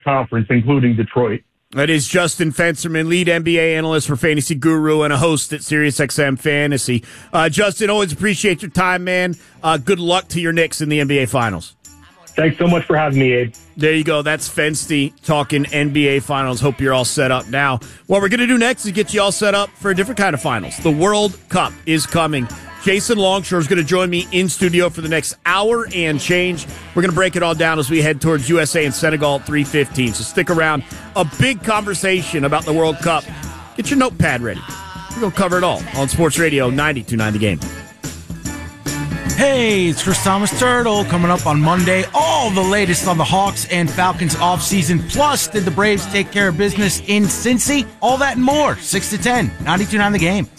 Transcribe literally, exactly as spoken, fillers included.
conference, including Detroit. That is Justin Fensterman, lead N B A analyst for Fantasy Guru and a host at SiriusXM Fantasy. Uh, Justin, always appreciate your time, man. Uh, good luck to your Knicks in the N B A Finals. Thanks so much for having me, Abe. There you go. That's Fensty talking N B A Finals. Hope you're all set up now. What we're going to do next is get you all set up for a different kind of finals. The World Cup is coming. Jason Longshore is going to join me in studio for the next hour and change. We're going to break it all down as we head towards U S A and Senegal at three fifteen. So stick around. A big conversation about the World Cup. Get your notepad ready. We're going to cover it all on Sports Radio ninety-two point nine The Game. Hey, it's Chris Thomas Turtle coming up on Monday. All the latest on the Hawks and Falcons offseason. Plus, did the Braves take care of business in Cincy? All that and more. six to ten, ninety-two point nine The Game.